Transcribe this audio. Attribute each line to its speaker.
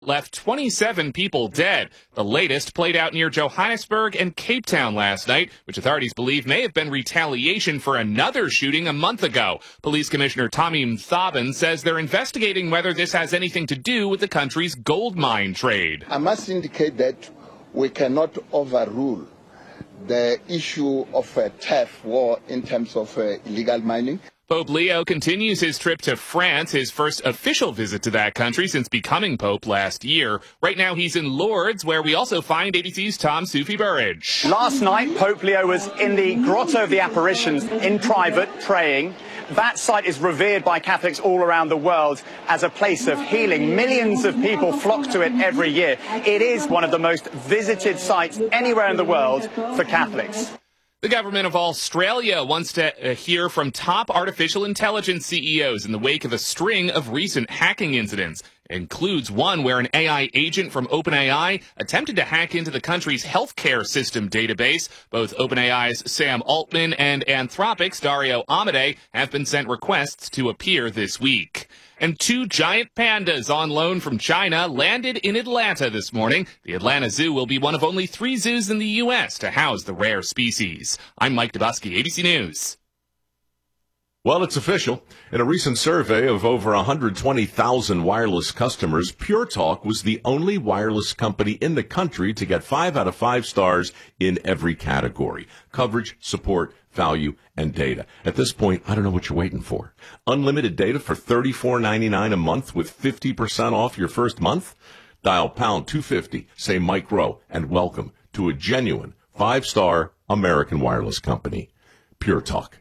Speaker 1: left 27 people dead. The latest played out near Johannesburg and Cape Town last night, which authorities believe may have been retaliation for another shooting a month ago. Police Commissioner Tommy Mthaban says they're investigating whether this has anything to do with the country's gold mine trade.
Speaker 2: I must indicate that we cannot overrule the issue of a turf war in terms of illegal mining.
Speaker 1: Pope Leo continues his trip to France, his first official visit to that country since becoming Pope last year. Right now he's in Lourdes, where we also find ABC's Tom Sufi Burridge.
Speaker 3: Last night, Pope Leo was in the Grotto of the Apparitions in private, praying. That site is revered by Catholics all around the world as a place of healing. Millions of people flock to it every year. It is one of the most visited sites anywhere in the world for Catholics.
Speaker 1: The government of Australia wants to hear from top artificial intelligence CEOs in the wake of a string of recent hacking incidents. It includes one where an AI agent from OpenAI attempted to hack into the country's healthcare system database. Both OpenAI's Sam Altman and Anthropic's Dario Amodei have been sent requests to appear this week. And two giant pandas on loan from China landed in Atlanta this morning. The Atlanta Zoo will be one of only 3 zoos in the U.S. to house the rare species. I'm Mike Dubusky, ABC News.
Speaker 4: Well, it's official. In a recent survey of over 120,000 wireless customers, Pure Talk was the only wireless company in the country to get 5 out of 5 stars in every category: coverage, support, value, and data. At this point, I don't know what you're waiting for. Unlimited data for $34.99 a month with 50% off your first month? Dial pound 250, say Mike Rowe, and welcome to a genuine 5-star American wireless company, Pure Talk.